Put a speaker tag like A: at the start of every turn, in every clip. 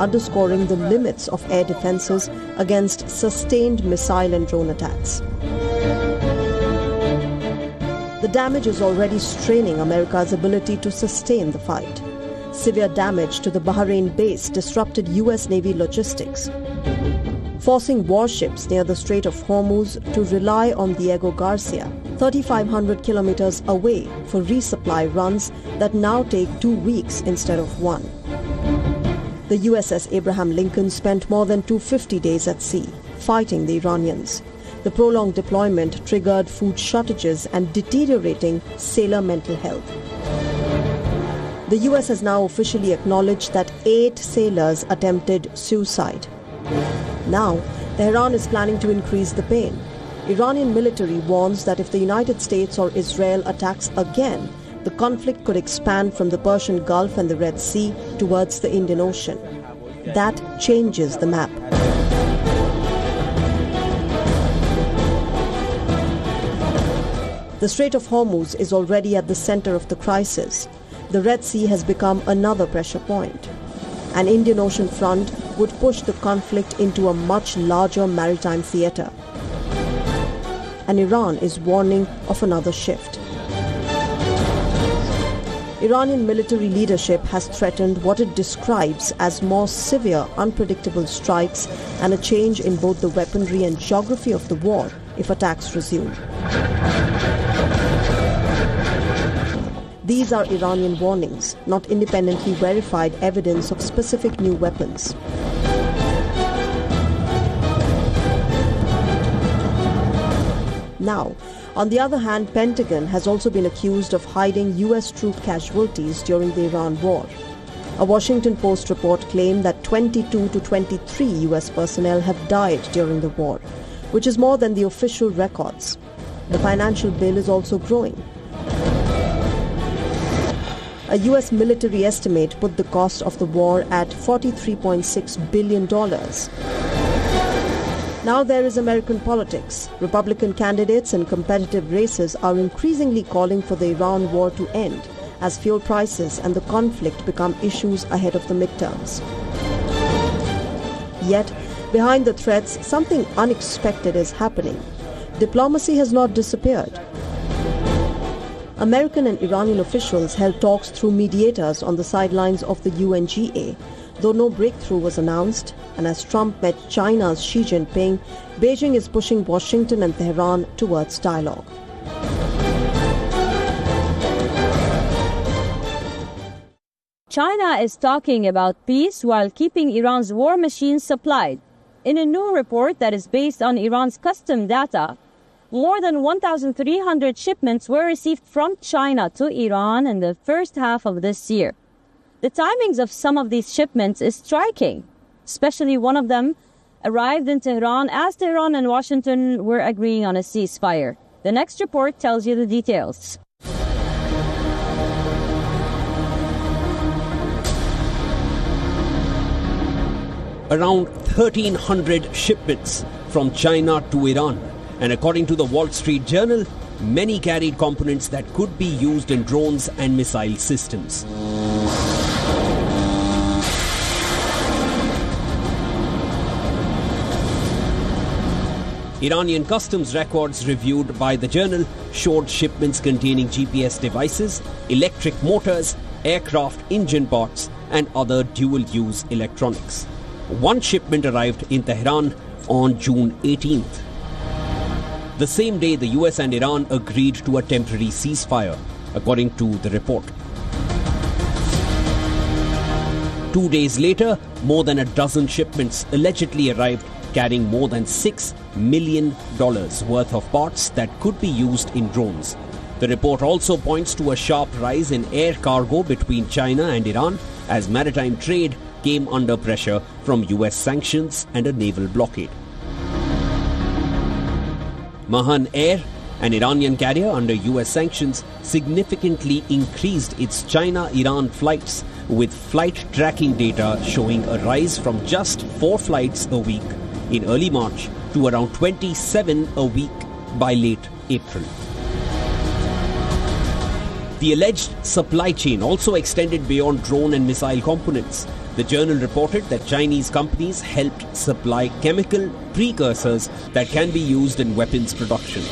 A: underscoring the limits of air defenses against sustained missile and drone attacks. The damage is already straining America's ability to sustain the fight. Severe damage to the Bahrain base disrupted US Navy logistics, forcing warships near the Strait of Hormuz to rely on Diego Garcia, 3,500 kilometers away, for resupply runs that now take 2 weeks instead of 1. The USS Abraham Lincoln spent more than 250 days at sea, fighting the Iranians. The prolonged deployment triggered food shortages and deteriorating sailor mental health. The US has now officially acknowledged that 8 sailors attempted suicide. Now, Tehran is planning to increase the pain. Iranian military warns that if the United States or Israel attacks again, the conflict could expand from the Persian Gulf and the Red Sea towards the Indian Ocean. That changes the map. The Strait of Hormuz is already at the center of the crisis. The Red Sea has become another pressure point. An Indian Ocean front would push the conflict into a much larger maritime theater. And Iran is warning of another shift. Iranian military leadership has threatened what it describes as more severe, unpredictable strikes and a change in both the weaponry and geography of the war if attacks resume. These are Iranian warnings, not independently verified evidence of specific new weapons. Now, on the other hand, Pentagon has also been accused of hiding US troop casualties during the Iran war. A Washington Post report claimed that 22 to 23 US personnel have died during the war, which is more than the official records. The financial bill is also growing. A US military estimate put the cost of the war at $43.6 billion. Now there is American politics. Republican candidates in competitive races are increasingly calling for the Iran war to end as fuel prices and the conflict become issues ahead of the midterms. Yet, behind the threats, something unexpected is happening. Diplomacy has not disappeared. American and Iranian officials held talks through mediators on the sidelines of the UNGA, though no breakthrough was announced, and as Trump met China's Xi Jinping, Beijing is pushing Washington and Tehran towards dialogue.
B: China is talking about peace while keeping Iran's war machines supplied. In a new report that is based on Iran's custom data, more than 1,300 shipments were received from China to Iran in the first half of this year. The timings of some of these shipments is striking. Especially one of them arrived in Tehran as Tehran and Washington were agreeing on a ceasefire. The next report tells you the details.
C: Around 1,300 shipments from China to Iran. And according to the Wall Street Journal, many carried components that could be used in drones and missile systems. Iranian customs records reviewed by the journal showed shipments containing GPS devices, electric motors, aircraft engine parts, and other dual-use electronics. One shipment arrived in Tehran on June 18th. The same day, the US and Iran agreed to a temporary ceasefire, according to the report. 2 days later, more than a dozen shipments allegedly arrived carrying more than $6 million worth of parts that could be used in drones. The report also points to a sharp rise in air cargo between China and Iran as maritime trade came under pressure from US sanctions and a naval blockade. Mahan Air, an Iranian carrier under US sanctions, significantly increased its China-Iran flights, with flight tracking data showing a rise from just 4 flights a week in early March to around 27 a week by late April. The alleged supply chain also extended beyond drone and missile components. The journal reported that Chinese companies helped supply chemical precursors that can be used in weapons production.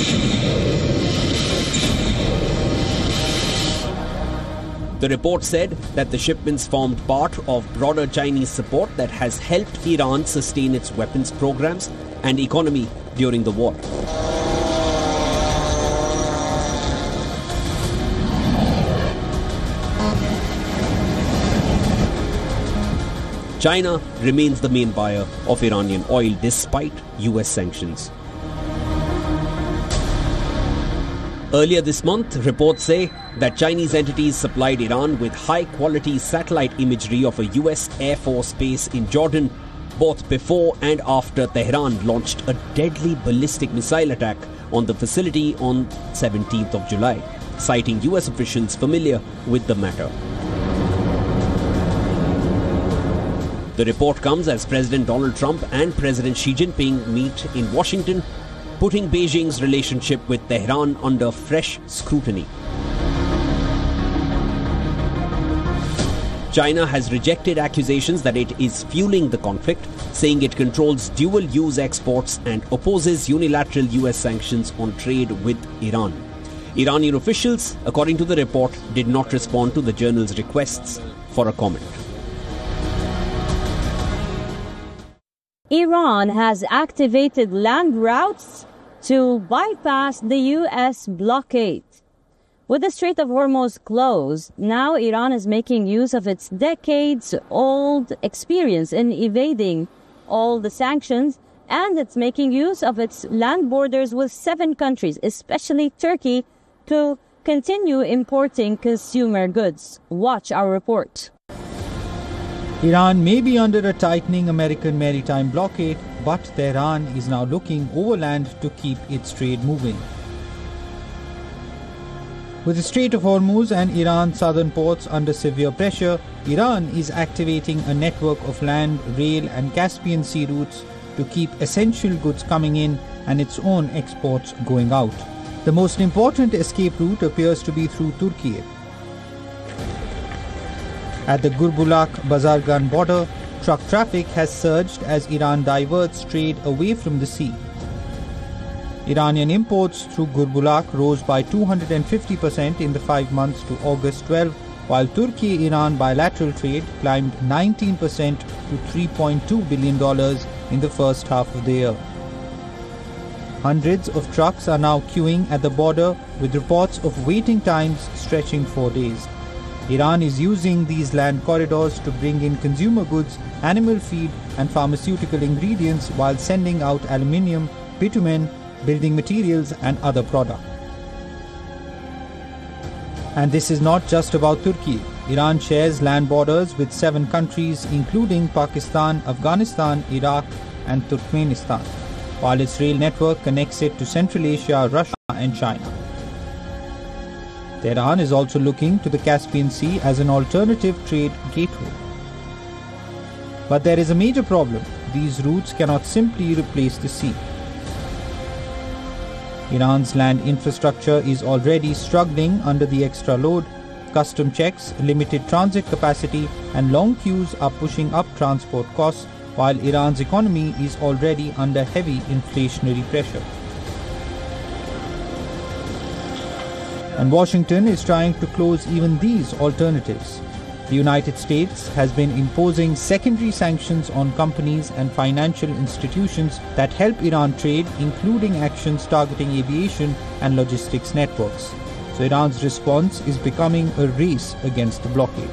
C: The report said that the shipments formed part of broader Chinese support that has helped Iran sustain its weapons programs and economy during the war. China remains the main buyer of Iranian oil despite US sanctions. Earlier this month, reports say that Chinese entities supplied Iran with high-quality satellite imagery of a US Air Force base in Jordan, both before and after Tehran launched a deadly ballistic missile attack on the facility on 17th of July, citing US officials familiar with the matter. The report comes as President Donald Trump and President Xi Jinping meet in Washington, putting Beijing's relationship with Tehran under fresh scrutiny. China has rejected accusations that it is fueling the conflict, saying it controls dual-use exports and opposes unilateral US sanctions on trade with Iran. Iranian officials, according to the report, did not respond to the journal's requests for a comment.
B: Iran has activated land routes to bypass the U.S. blockade. With the Strait of Hormuz closed, now Iran is making use of its decades-old experience in evading all the sanctions, and it's making use of its land borders with 7 countries, especially Turkey, to continue importing consumer goods. Watch our report.
D: Iran may be under a tightening American maritime blockade, but Tehran is now looking overland to keep its trade moving. With the Strait of Hormuz and Iran's southern ports under severe pressure, Iran is activating a network of land, rail and Caspian Sea routes to keep essential goods coming in and its own exports going out. The most important escape route appears to be through Turkey. At the Gurbulak-Bazargan border, truck traffic has surged as Iran diverts trade away from the sea. Iranian imports through Gurbulak rose by 250% in the 5 months to August 12, while Turkey-Iran bilateral trade climbed 19% to $3.2 billion in the first half of the year. Hundreds of trucks are now queuing at the border, with reports of waiting times stretching 4 days. Iran is using these land corridors to bring in consumer goods, animal feed and pharmaceutical ingredients while sending out aluminium, bitumen, building materials and other products. And this is not just about Turkey. Iran shares land borders with 7 countries including Pakistan, Afghanistan, Iraq and Turkmenistan, while its rail network connects it to Central Asia, Russia and China. Tehran is also looking to the Caspian Sea as an alternative trade gateway. But there is a major problem. These routes cannot simply replace the sea. Iran's land infrastructure is already struggling under the extra load. Custom checks, limited transit capacity and long queues are pushing up transport costs, while Iran's economy is already under heavy inflationary pressure. And Washington is trying to close even these alternatives. The United States has been imposing secondary sanctions on companies and financial institutions that help Iran trade, including actions targeting aviation and logistics networks. So Iran's response is becoming a race against the blockade.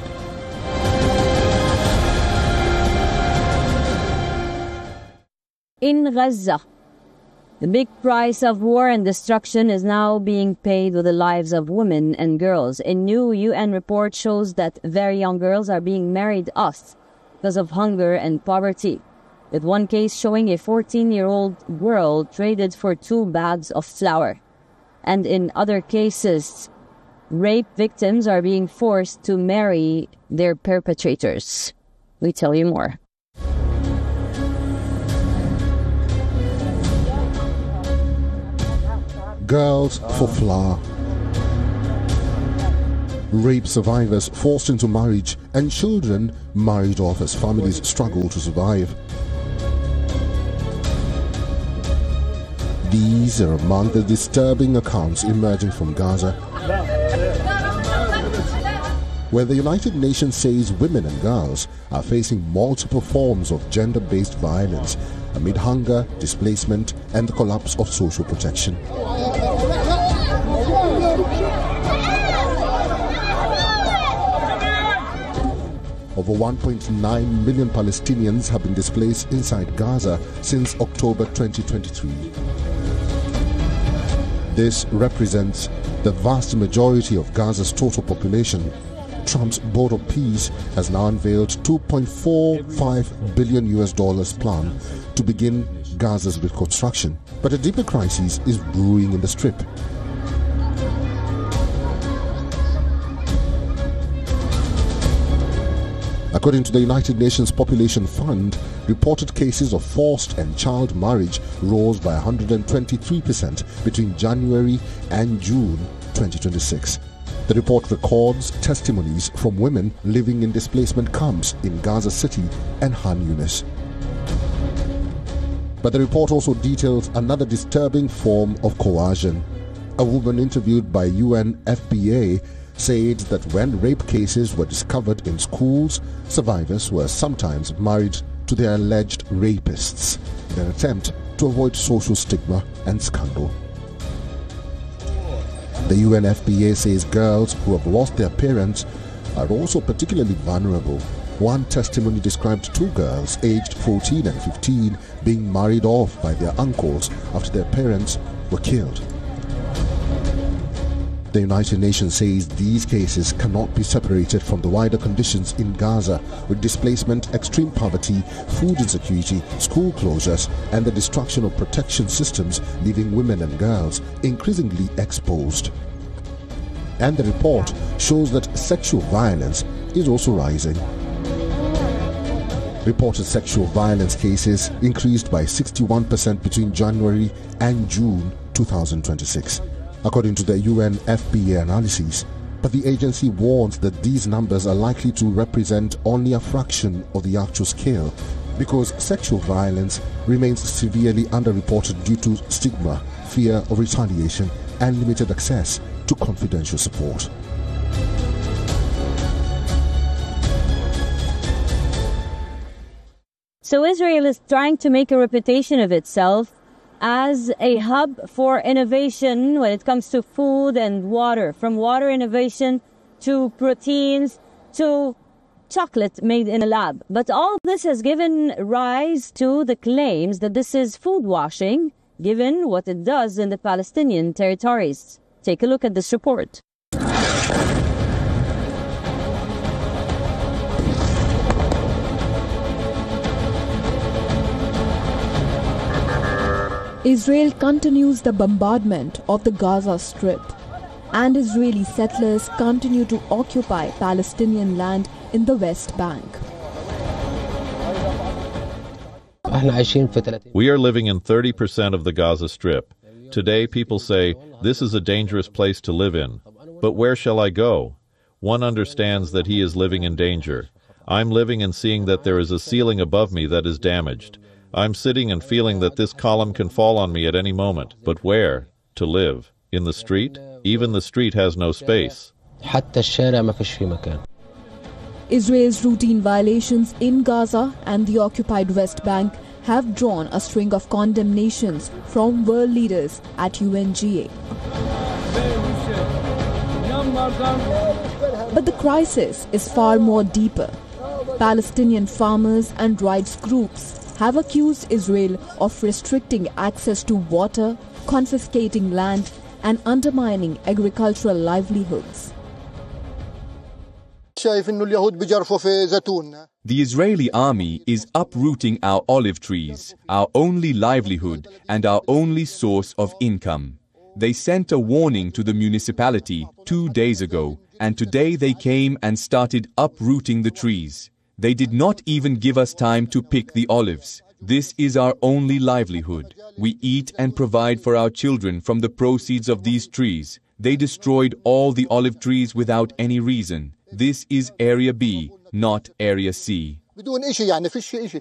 B: In Gaza, the big price of war and destruction is now being paid with the lives of women and girls. A new UN report shows that very young girls are being married off because of hunger and poverty, with one case showing a 14-year-old girl traded for 2 bags of flour. And in other cases, rape victims are being forced to marry their perpetrators. We tell you more.
E: Girls for Flour. rape survivors forced into marriage, and children married off as families struggle to survive. These are among the disturbing accounts emerging from Gaza, where the United Nations says women and girls are facing multiple forms of gender-based violence amid hunger, displacement, and the collapse of social protection. Over 1.9 million Palestinians have been displaced inside Gaza since October 2023. This represents the vast majority of Gaza's total population. Trump's Board of Peace has now unveiled $2.45 billion plan to begin Gaza's reconstruction. But a deeper crisis is brewing in the Strip. According to the United Nations Population Fund, reported cases of forced and child marriage rose by 123% between January and June 2026. The report records testimonies from women living in displacement camps in Gaza City and Han Yunis. But the report also details another disturbing form of coercion. A woman interviewed by UNFPA said that when rape cases were discovered in schools, survivors were sometimes married to their alleged rapists in an attempt to avoid social stigma and scandal. The UNFPA says girls who have lost their parents are also particularly vulnerable. One testimony described two girls aged 14 and 15 being married off by their uncles after their parents were killed. The United Nations says these cases cannot be separated from the wider conditions in Gaza, with displacement, extreme poverty, food insecurity, school closures, and the destruction of protection systems, leaving women and girls increasingly exposed. And the report shows that sexual violence is also rising. Reported sexual violence cases increased by 61% between January and June 2026. According to the UNFPA analysis, but the agency warns that these numbers are likely to represent only a fraction of the actual scale, because sexual violence remains severely underreported due to stigma, fear of retaliation, and limited access to confidential support.
B: So Israel is trying to make a reputation of itself as a hub for innovation when it comes to food and water, from water innovation to proteins to chocolate made in a lab. But all this has given rise to the claims that this is food washing, given what it does in the Palestinian territories. Take a look at this report.
F: Israel continues the bombardment of the Gaza Strip, and Israeli settlers continue to occupy Palestinian land in the West Bank.
G: We are living in 30% of the Gaza Strip. Today people say, this is a dangerous place to live in. But where shall I go? One understands that he is living in danger. I'm living and seeing that there is a ceiling above me that is damaged. I'm sitting and feeling that this column can fall on me at any moment. But where? To live? In the street? Even the street has no space.
F: Israel's routine violations in Gaza and the occupied West Bank have drawn a string of condemnations from world leaders at UNGA. But the crisis is far more deeper. Palestinian farmers and rights groups have accused Israel of restricting access to water, confiscating land, and undermining agricultural livelihoods.
H: The Israeli army is uprooting our olive trees, our only livelihood and our only source of income. They sent a warning to the municipality 2 days ago, and today they came and started uprooting the trees. They did not even give us time to pick the olives. This is our only livelihood. We eat and provide for our children from the proceeds of these trees. They destroyed all the olive trees without any reason. This is Area B, not Area C.
I: بدون إشي يعني فيش إشي